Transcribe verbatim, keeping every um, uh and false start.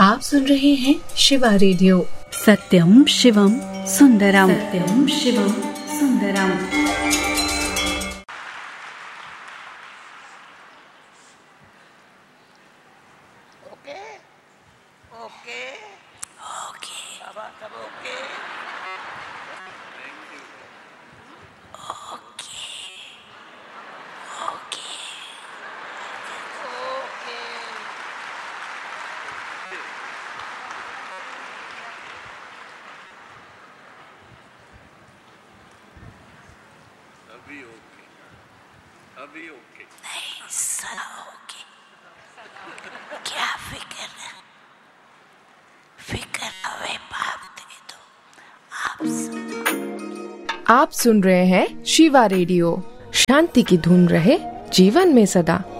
आप सुन रहे हैं शिवा रेडियो। सत्यम शिवम सुंदरम, सत्यम Shivam Sundaram. Okay okay okay अब सब ओके ओके ओके ओके अभी ओके अभी ओके नहीं सदा ओके। क्या फिक्र है, फिक्र हवे बाप दे दो। आप सुन आप सुन रहे हैं शिवा रेडियो। शांति की धुन रहे जीवन में सदा।